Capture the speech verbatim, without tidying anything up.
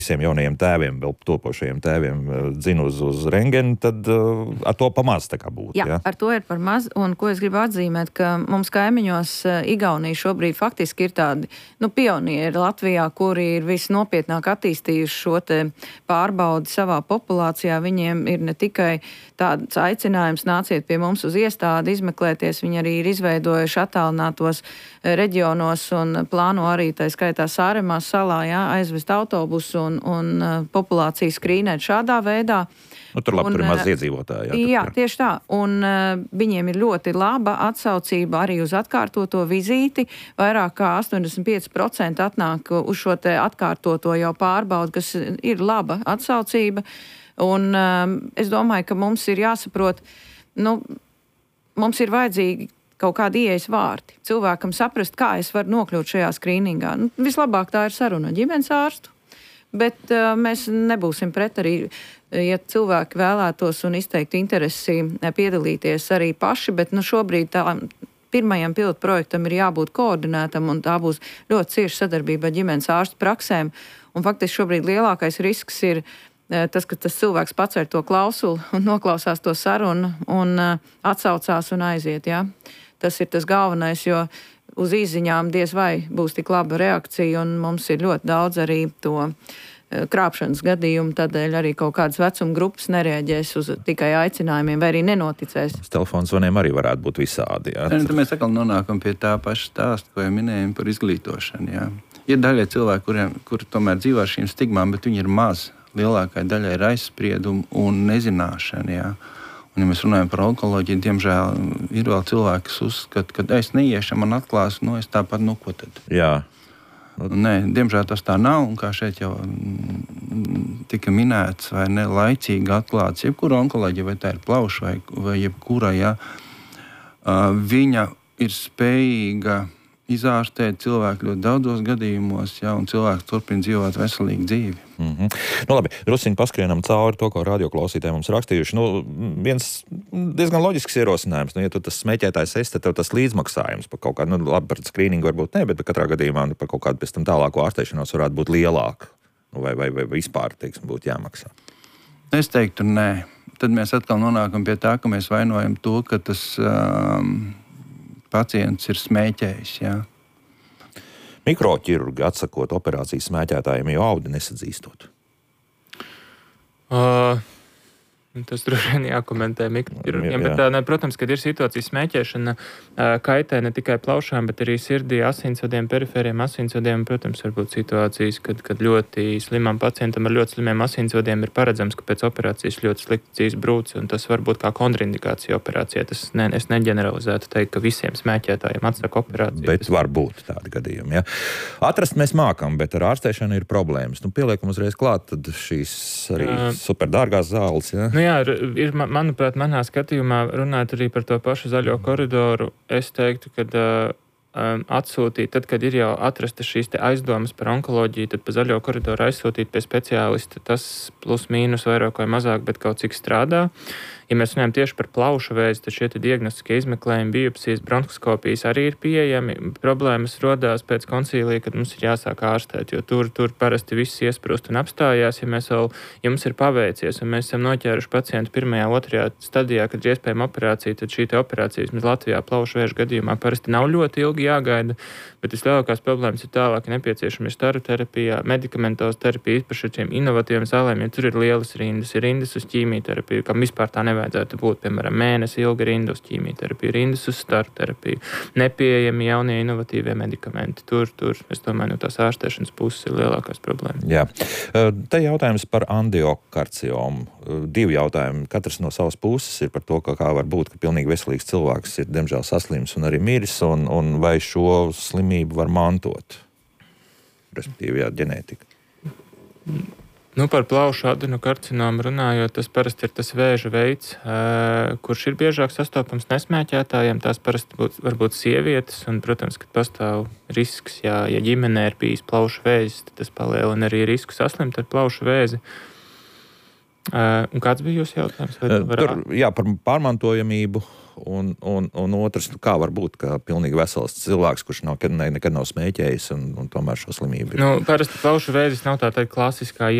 visiem jaunajiem tēviem, vēl topošajiem tēviem dzina uz, uz rengeni, tad uh, ar to pamaz tā kā būtu. Jā, ja? Ar to ir par maz, un ko es gribu atzīmēt, ka mums kaimiņos uh, Igaunija šobrīd faktiski ir tādi, nu, pionieri Latvijā, kuri ir visnopietnāk attīstījuši šo te pārbaudi savā populācijā. Viņiem ir ne tikai tāds aicinājums nāciet pie mums uz iestādi izmeklēties, viņi arī ir izveidojuši attālinātos reģionos un plāno arī tā skaitā Sāremās salā, jā, aizvest autobusu un, un uh, populāciju skrīnēt šādā veidā. Nu, tur labi, un, tur ir maz iedzīvotāji. Jā, jā tieši tā. Un uh, viņiem ir ļoti laba atsaucība arī uz atkārtoto vizīti. Vairāk kā astoņdesmit pieci procenti atnāk uz šo te atkārtoto jau pārbaudu, kas ir laba atsaucība. Un uh, es domāju, ka mums ir jāsaprot, nu, mums ir vajadzīgi kaut kādi ieejas vārti. Cilvēkam saprast, kā es varu nokļūt šajā skrīningā. Nu, vislabāk tā ir saruna ģimenes ārstu, bet uh, mēs nebūsim pret arī, ja cilvēki vēlētos un izteikt interesi piedalīties arī paši, bet nu, šobrīd tā pirmajam pilotu projektam ir jābūt koordinētam un tā būs ļoti cieša sadarbība ar ģimenes ārstu praksēm. Un faktiski šobrīd lielākais risks ir tas, ka tas cilvēks pacer to klausuli un noklausās to sarunu un uh, atsaucās un aiziet, jā. Tas ir tas galvenais, jo uz izziņām diez vai būs tik laba reakcija, un mums ir ļoti daudz arī to krāpšanas gadījumu, tādēļ arī kaut kādas vecuma grupas nereaģēs uz tikai aicinājumiem, vai arī nenoticēs. Telefons zvaniem arī varētu būt visādi, jā. Tad mēs atkal nonākam pie tā paša stāsta, ko jau minējām par izglītošanu, jā. Ir daļai cilvēki, kuriem, kuri tomēr dzīvo ar šīm stigmām, bet viņi ir maz. Lielākai daļai ir aizspriedumi un nezināšana, jā. Un, ja mēs runājam par onkoloģiju, diemžēl ir vēl cilvēki, kas uzskata, ka es neiešu, man atklās, nu es tāpat, nu ko tad? Jā. Nē, diemžēl tas tā nav, un kā šeit jau tika minēts, vai ne, laicīgi atklāts, jebkura onkoloģija, vai tā ir plauša, vai, vai jebkura, jā, viņa ir spējīga izārstēt cilvēku ļoti daudzos gadījumos, ja, un cilvēks turpina dzīvot veselīgu dzīvi. Mm-hmm. Nu labi, drusiņi paskrienam cauri to, ko radioklausītāji mums rakstījuši. Nu, viens diezgan loģisks ierosinājums, nu, ja tu tas smēķētājs esi, tad tev tas līdzmaksājums par kaut kādu, nu labi, par skrīningu varbūt ne, bet katrā gadījumā par kaut kādu pēc tam tālāko ārstēšanos varētu būt lielāka, nu, vai, vai, vai vispār, teiksim, būtu jāmaksā. Es teiktu, nē. Tad mēs atkal nonākam pie tā, ka mēs vainojam to, ka tas um, pacients ir smēķējis, jā. Mikroķirurgi atsakot operācijas smēķētājiem, jo audi nesadzīstot. Uh, tas droši vien jākomentē mikroķirurgiem, bet, ne, protams, kad ir situācija smēķēšana, kaitē ne tikai plaušām, bet arī sirdī, asinsvadiem, perifēriem asinsvadiem. Protams, var būt situācijas, kad, kad ļoti slimam pacientam ar ļoti slimiem asinsvadiem ir paredzams, ka pēc operācijas ļoti slikti dzīs brūci, un tas var būt kā kontraindikācija operācijā. Tas ne, es neģeneralizētu teikt, ka visiem smēķētājiem atsaka operāciju. Bet tas var būt tādi gadījumi, ja. Atrast mēs mākam, bet ar ārstēšanu ir problēmas. Nu, pieliekam uzreiz klāt, tad šīs arī uh, superdārgās zāles, ja. Nu jā, ir, ir, manuprāt, manā skatījumā runāt arī par to pašu zaļo koridoru. Es teiktu, ka uh, um, atsūtīt, tad, kad ir jau atrasta šīs te aizdomas par onkoloģiju, tad pa zaļo koridoru aizsūtīt pie speciālista, tas plus mīnus vairāk vai mazāk, bet kaut cik strādā. Ja mēs runājam tieši par plaušu vēzi, tad šie diagnostiskie izmeklējumi, biopsijas, bronhoskopijas arī ir pieejami. Problēmas rodās pēc koncīlija, kad mums ir jāsāk ārstēt, jo tur, tur parasti viss iesprūst un apstājās. Ja mēs vēl, ja mums ir paveicies un mēs esam noķēruši pacientu pirmajā, otrajā stadijā, kad ir iespējama operācija, tad šī operācija vismaz Latvijā plaušu vēža gadījumā parasti nav ļoti ilgi jāgaida, bet vislielākās problēmas ir tālāk nepieciešami staru terapijā, medikamentos terapija, īpaši ar šiem inovatīviem zālēm, ja tur ir lielas rindas, ir rindas uz ķīmijterapiju, kam vispār tā nevajag. Vajadzētu būt, piemēram, mēnesi ilga rinda uz ķīmijterapiju, rindas uz staru terapiju, nepieejami jaunie inovatīvie medikamenti. Tur, tur, es domāju, no tās ārstēšanas puses ir lielākās problēmas. Jā. Te jautājums par angiokarciomu. Divi jautājumi. Katrs no savas puses ir par to, ka kā var būt, ka pilnīgi veselīgs cilvēks ir, diemžēl, saslims un arī miris, un, un vai šo slimību var mantot? Respektīvi, jā, ģenētika. Nu, par plaušu adenokarcinomu runājot, tas parasti ir tas vēža veids, uh, kurš ir biežāk sastopams nesmēķētājiem. Tās parasti būt, var būt sievietes, un, protams, kad pastāv risks, ja, ja ģimenē ir bijis plaušu vēzis, tad tas palielina arī risku saslimt ar plaušu vēzi. Uh, un kāds bija jūsu jautājums? Var... Tur, jā, par pārmantojamību. Un, un, un otrs, kā var būt, ka pilnīgi vesels cilvēks, kurš nav, nekad, nekad nav smēķējis un, un tomēr šo slimību ir. Nu, parasti plaušu vēzis nav tā tāda klasiskā